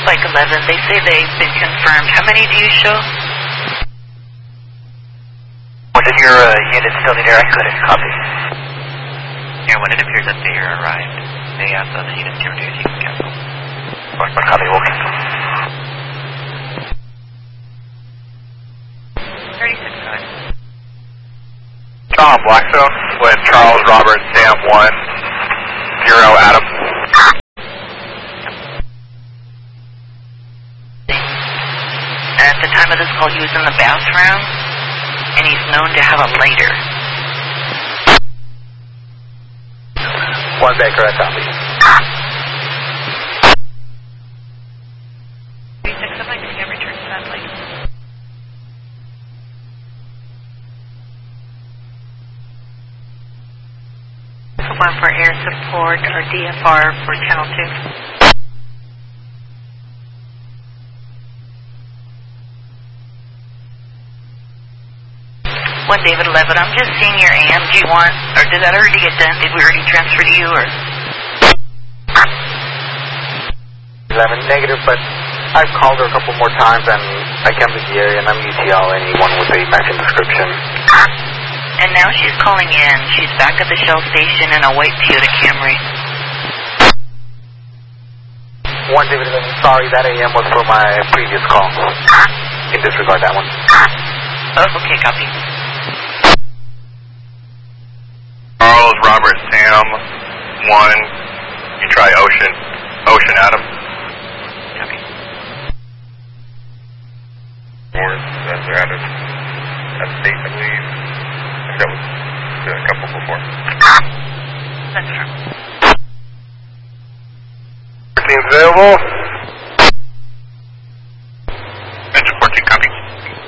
Spike 11. They say they've been confirmed. How many do you show? What did your unit still need air isolated? Copy. Yeah, when it appears that they are arrived, they ask the units to reduce, you can cancel. What copy? We'll cancel. 36-5. Tom Blackstone with Charles Robert Sam 1 0 Adam. At the time of this call, he was in the bathroom, and he's known to have a lighter. 1 Baker, I copy. 36, I'd like to get returned to that, please. One for air support or DFR for channel 2. 1 David 11, I'm just seeing your AM. Do you want, or did that already get done? Did we already transfer to you, or? 11 negative, but I've called her a couple more times and I came to the area and I'm UTL anyone with a matching description. And now she's calling in. She's back at the Shell station in a white Toyota Camry. 1 David 11, sorry, that AM was for my previous call. You can disregard that one. Oh, okay, copy. Charles Robert Sam 1. You try Ocean. Ocean Adam. Copy. That's Adam. That's 8, I believe. I think that was a couple before. That's true. 13's available. Metro 14, copy.